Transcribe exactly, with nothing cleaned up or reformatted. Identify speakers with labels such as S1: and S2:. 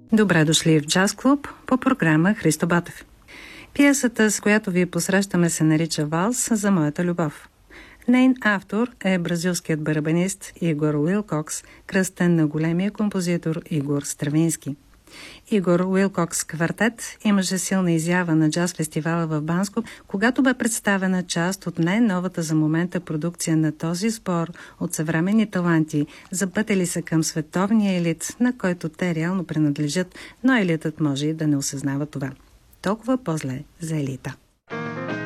S1: Добре дошли в Джаз Клуб по програма Христо Ботев. Пиесата, с която ви посрещаме, се нарича Валс за моята любов. Нейн автор е бразилският барабанист Игор Уилкокс, кръстен на големия композитор Игор Стравински. Игор Уилкокс квартет имаше силна изява на джаз фестивала в Банско, когато бе представена част от най-новата за момента продукция на този сбор от съвременни таланти, запътили се към световния елит, на който те реално принадлежат, но елитът може и да не осъзнава това. Толкова по-зле за елита.